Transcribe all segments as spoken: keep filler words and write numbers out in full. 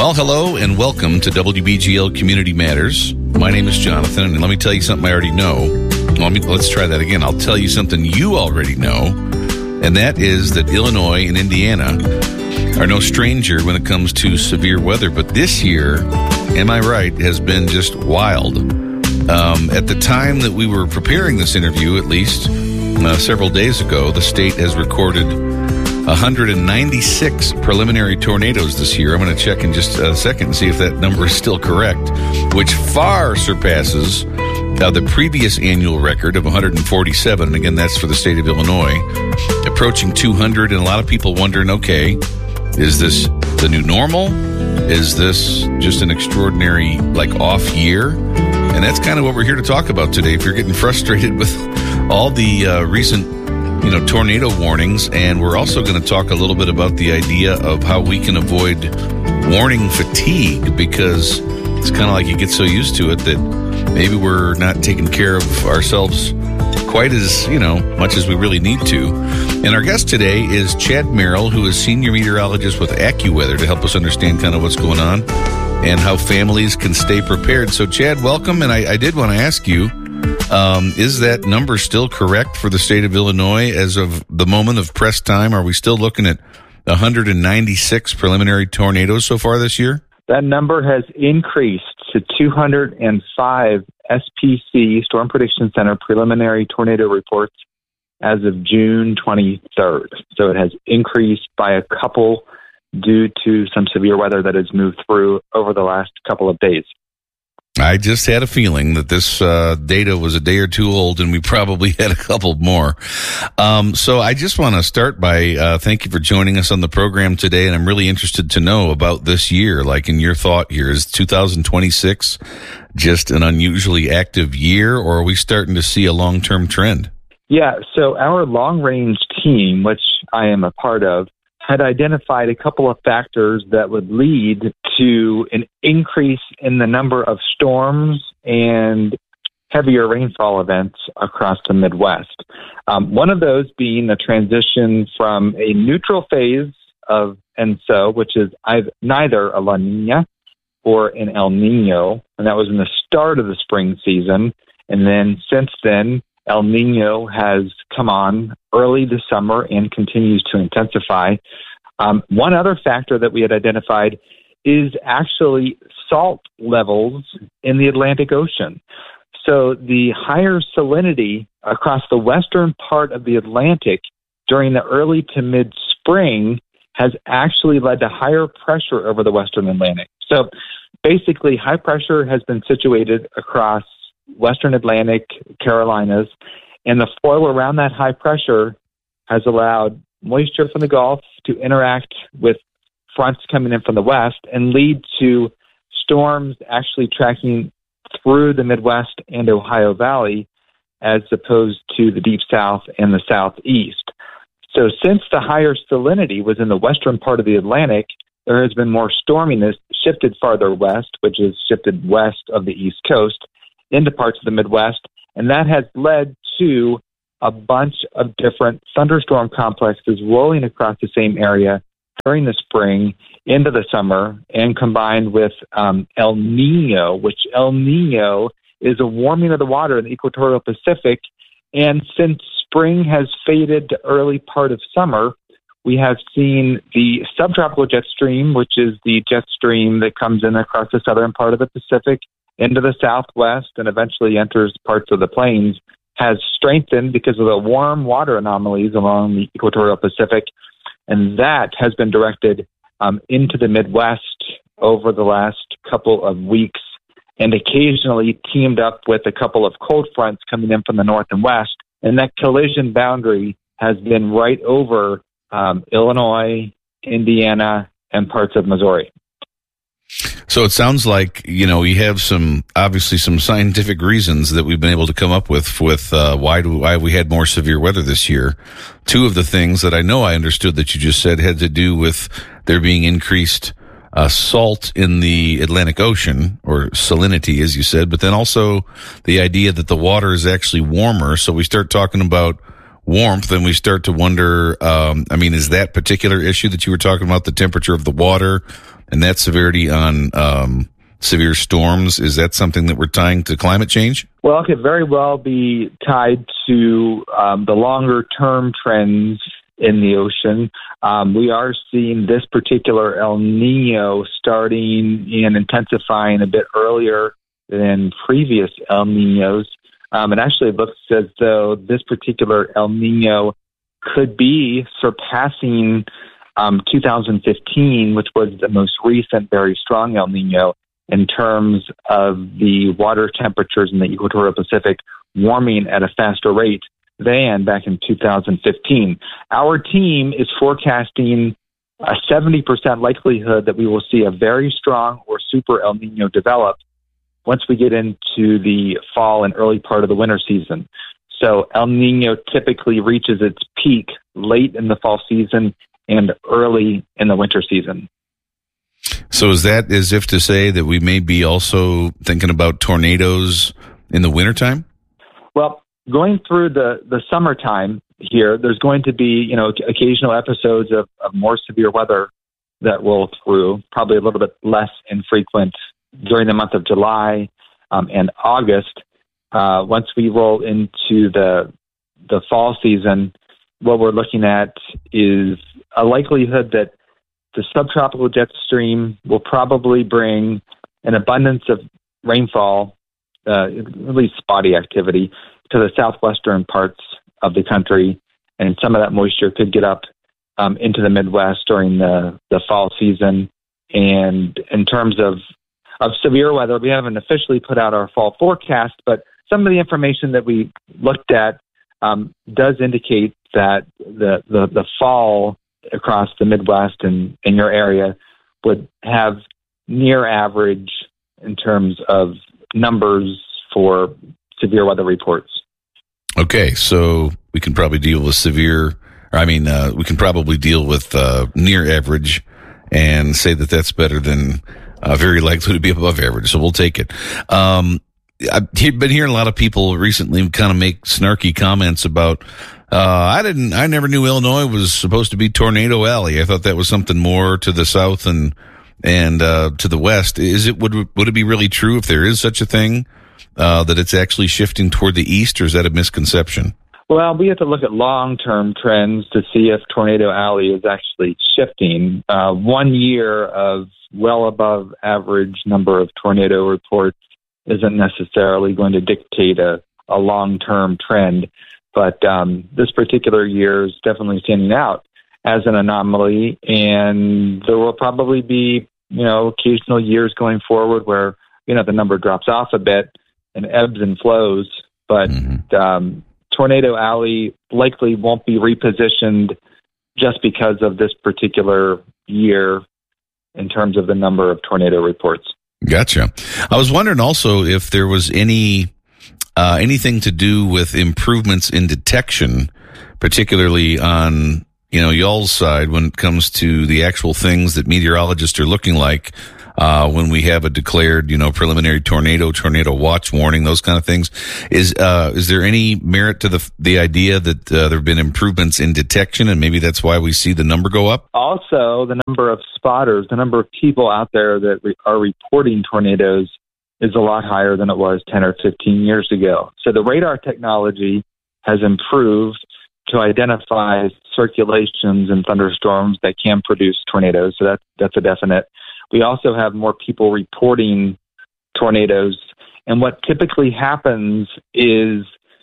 Well, hello and welcome to W B G L Community Matters. My name is Jonathan, and let me tell you something I already know. Let me, let's try that again. I'll tell you something you already know, and that is that Illinois and Indiana are no stranger when it comes to severe weather. But this year, am I right, has been just wild. Um, at the time that we were preparing this interview, at least uh, several days ago, the state has recorded one hundred ninety-six preliminary tornadoes this year. I'm going to check in just a second and see if that number is still correct, which far surpasses uh, the previous annual record of one hundred forty-seven. And again, that's for the state of Illinois, approaching two hundred. And a lot of people wondering, okay, is this the new normal? Is this just an extraordinary, like, off year? And that's kind of what we're here to talk about today. If you're getting frustrated with all the uh, recent you know, tornado warnings, and we're also going to talk a little bit about the idea of how we can avoid warning fatigue, because it's kind of like you get so used to it that maybe we're not taking care of ourselves quite as, you know, much as we really need to. And our guest today is Chad Merrill, who is senior meteorologist with AccuWeather, to help us understand kind of what's going on and how families can stay prepared. So, Chad, welcome. And I, I did want to ask you, Um, is that number still correct for the state of Illinois as of the moment of press time? Are we still looking at one hundred ninety-six preliminary tornadoes so far this year? That number has increased to two hundred five S P C, Storm Prediction Center, preliminary tornado reports as of June twenty-third. So it has increased by a couple due to some severe weather that has moved through over the last couple of days. I just had a feeling that this uh, data was a day or two old, and we probably had a couple more. Um, so I just want to start by uh, thank you for joining us on the program today, and I'm really interested to know about this year. Like, in your thought here, is two thousand twenty-six just an unusually active year, or are we starting to see a long-term trend? Yeah, so our long-range team, which I am a part of, had identified a couple of factors that would lead to an increase in the number of storms and heavier rainfall events across the Midwest. Um, one of those being the transition from a neutral phase of E N S O, which is neither a La Nina or an El Nino, and that was in the start of the spring season. And then since then, El Nino has come on early this summer and continues to intensify. Um, one other factor that we had identified is actually salt levels in the Atlantic Ocean. So the higher salinity across the western part of the Atlantic during the early to mid-spring has actually led to higher pressure over the western Atlantic. So basically, high pressure has been situated across western Atlantic, Carolinas, and the flow around that high pressure has allowed moisture from the Gulf to interact with fronts coming in from the west and lead to storms actually tracking through the Midwest and Ohio Valley as opposed to the Deep South and the Southeast. So since the higher salinity was in the western part of the Atlantic, there has been more storminess shifted farther west, which is shifted west of the East Coast into parts of the Midwest, and that has led to a bunch of different thunderstorm complexes rolling across the same area during the spring into the summer, and combined with um, El Nino, which El Nino is a warming of the water in the equatorial Pacific. And since spring has faded to early part of summer, we have seen the subtropical jet stream, which is the jet stream that comes in across the southern part of the Pacific into the southwest and eventually enters parts of the plains, has strengthened because of the warm water anomalies along the equatorial Pacific. And that has been directed um, into the Midwest over the last couple of weeks, and occasionally teamed up with a couple of cold fronts coming in from the north and west. And that collision boundary has been right over um, Illinois, Indiana, and parts of Missouri. So it sounds like, you know, we have some, obviously some scientific reasons that we've been able to come up with, with uh, why do, why we had more severe weather this year. Two of the things that I know I understood that you just said had to do with there being increased uh, salt in the Atlantic Ocean, or salinity, as you said, but then also the idea that the water is actually warmer. So we start talking about warmth, and we start to wonder, um, I mean, is that particular issue that you were talking about, the temperature of the water, and that severity on um, severe storms, is that something that we're tying to climate change? Well, it could very well be tied to um, the longer-term trends in the ocean. Um, we are seeing this particular El Nino starting and intensifying a bit earlier than previous El Ninos. Um, it actually looks as though this particular El Nino could be surpassing um, two thousand fifteen, which was the most recent very strong El Nino, in terms of the water temperatures in the equatorial Pacific warming at a faster rate than back in two thousand fifteen. Our team is forecasting a seventy percent likelihood that we will see a very strong or super El Nino develop once we get into the fall and early part of the winter season. So El Nino typically reaches its peak late in the fall season and early in the winter season. So is that as if to say that we may be also thinking about tornadoes in the wintertime? Well, going through the, the summertime here, there's going to be, you know, occasional episodes of, of more severe weather that roll through, probably a little bit less infrequent during the month of July um, and August. Uh, once we roll into the the fall season, what we're looking at is a likelihood that the subtropical jet stream will probably bring an abundance of rainfall, uh, at least spotty activity, to the southwestern parts of the country, and some of that moisture could get up um, into the Midwest during the, the fall season. And in terms of, of severe weather, we haven't officially put out our fall forecast, but some of the information that we looked at um, does indicate that the, the, the fall across the Midwest and in your area would have near average in terms of numbers for severe weather reports. Okay, so we can probably deal with severe, or I mean, uh, we can probably deal with uh, near average and say that that's better than uh, very likely to be above average. So we'll take it. Um, I've been hearing a lot of people recently kind of make snarky comments about, uh, I didn't, I never knew Illinois was supposed to be Tornado Alley. I thought that was something more to the south and, and, uh, to the west. Is it, would, would it be really true if there is such a thing, uh, that it's actually shifting toward the east, or is that a misconception? Well, we have to look at long-term trends to see if Tornado Alley is actually shifting. Uh, one year of well above average number of tornado reports isn't necessarily going to dictate a, a long-term trend. But um, this particular year is definitely standing out as an anomaly, and there will probably be, you know, occasional years going forward where, you know, the number drops off a bit and ebbs and flows. But mm-hmm. um, Tornado Alley likely won't be repositioned just because of this particular year in terms of the number of tornado reports. Gotcha. I was wondering also if there was any uh, anything to do with improvements in detection, particularly on, you know, y'all's side when it comes to the actual things that meteorologists are looking like uh, when we have a declared, you know, preliminary tornado, tornado watch warning, those kind of things. Is uh, is there any merit to the the idea that uh, there have been improvements in detection, and maybe that's why we see the number go up? Also, the number of spotters, the number of people out there that re- are reporting tornadoes is a lot higher than it was ten or fifteen years ago. So the radar technology has improved to identify circulations and thunderstorms that can produce tornadoes. So that, that's a definite. We also have more people reporting tornadoes. And what typically happens is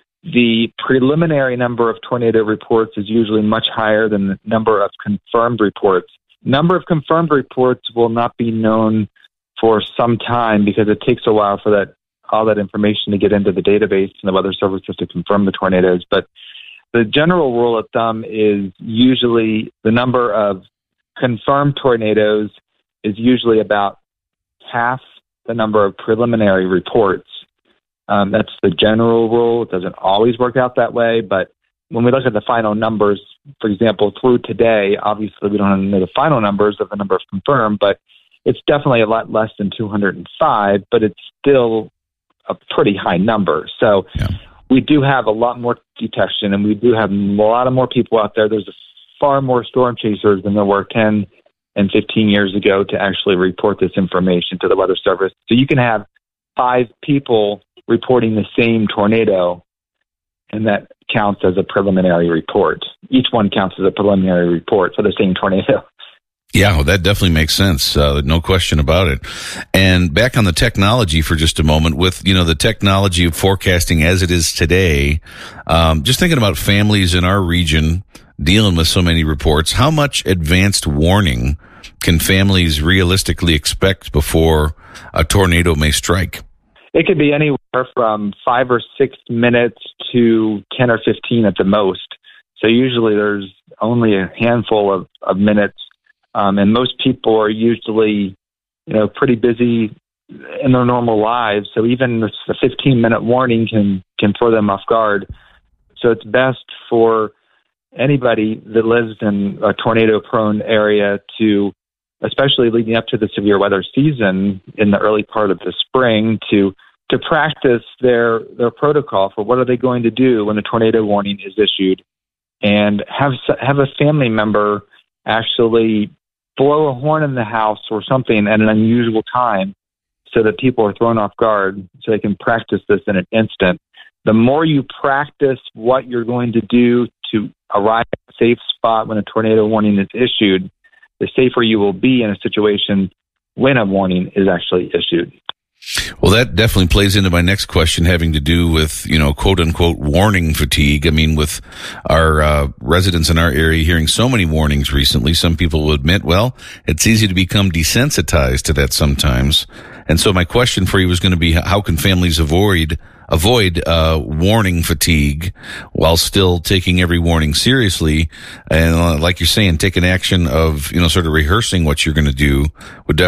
the preliminary number of tornado reports is usually much higher than the number of confirmed reports. Number of confirmed reports will not be known for some time because it takes a while for that all that information to get into the database and the weather services to confirm the tornadoes. But the general rule of thumb is usually the number of confirmed tornadoes is usually about half the number of preliminary reports. Um, that's the general rule. It doesn't always work out that way, but when we look at the final numbers, for example, through today, obviously we don't know the final numbers of the number of confirmed, but it's definitely a lot less than two hundred five, but it's still a pretty high number. So yeah. We do have a lot more detection, and we do have a lot of more people out there. There's far more storm chasers than there were ten, and fifteen years ago to actually report this information to the Weather Service. So you can have five people reporting the same tornado, and that counts as a preliminary report. Each one counts as a preliminary report for the same tornado. Yeah, well, that definitely makes sense. Uh, no question about it. And back on the technology for just a moment, with, you know, the technology of forecasting as it is today, um, just thinking about families in our region dealing with so many reports, how much advanced warning can families realistically expect before a tornado may strike? It could be anywhere from five or six minutes to ten or fifteen at the most. So usually there's only a handful of, of minutes, um, and most people are usually, you know, pretty busy in their normal lives. So even the fifteen-minute warning can, can throw them off guard. So it's best for anybody that lives in a tornado-prone area to, especially leading up to the severe weather season in the early part of the spring, to to practice their their protocol for what are they going to do when the tornado warning is issued, and have have a family member actually blow a horn in the house or something at an unusual time so that people are thrown off guard, so they can practice this in an instant. The more you practice what you're going to do to arrive at a safe spot when a tornado warning is issued, the safer you will be in a situation when a warning is actually issued. Well, that definitely plays into my next question, having to do with, you know, quote unquote warning fatigue. I mean, with our uh, residents in our area hearing so many warnings recently, some people will admit, well, it's easy to become desensitized to that sometimes. And so my question for you was going to be, how can families avoid avoid uh, warning fatigue while still taking every warning seriously? And uh, like you're saying, take an action of, you know, sort of rehearsing what you're going to do would definitely